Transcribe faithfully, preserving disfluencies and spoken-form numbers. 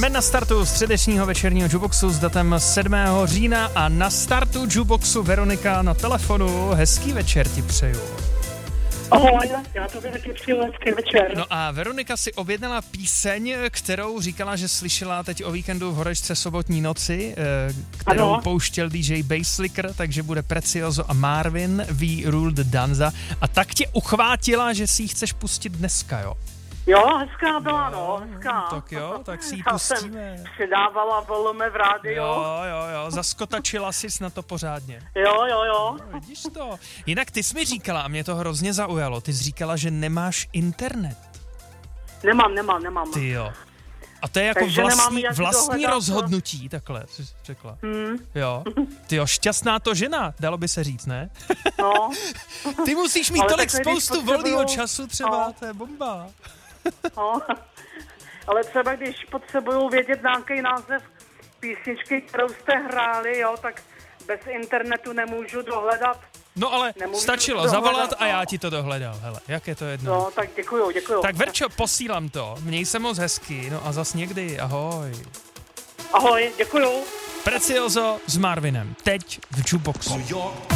Jsme na startu středečního večerního Jukeboxu s datem sedmého října a na startu Jukeboxu Veronika na telefonu. Hezký večer ti přeju. Ahoj, já to taky přeju hezký večer. No a Veronika si objednala píseň, kterou říkala, že slyšela teď o víkendu v Horečce sobotní noci, kterou ano. pouštěl D J Basslicker, takže bude Precioso a Marvin, We Rule the Danza. A tak tě uchvátila, že si ji chceš pustit dneska, jo? Jo, hezká byla, no, hezká. Tak jo, tak si ji Já pustíme. jsem přidávala volume v rádiu. Jo, jo, jo, zaskotačila sis na to pořádně. Jo, jo, jo. No, vidíš to. Jinak ty jsi mi říkala, a mě to hrozně zaujalo, ty jsi říkala, že nemáš internet. Nemám, nemám, nemám. Ty jo. A to je jako Takže vlastní, nemám, vlastní dohledat, rozhodnutí, takhle jsi řekla. Hmm. Jo. Ty jo, šťastná to žena, dalo by se říct, ne? No. Ty musíš mít Ale tolik takhle, když spoustu potřebuju- volného času třeba, No. to je bomba. No. Ale třeba když potřebuju vědět nějaký název písničky, kterou jste hráli, jo, tak bez internetu nemůžu dohledat. No ale Nemůžu stačilo dohledat, zavolat a no. já ti to dohledal, hele, jak je to jedno. No, tak děkuju, děkuju. Tak Verčo, posílám to, měj se moc hezky, no a zas někdy, ahoj. Ahoj, děkuju. Precioso s Marvinem, teď v Jukeboxu.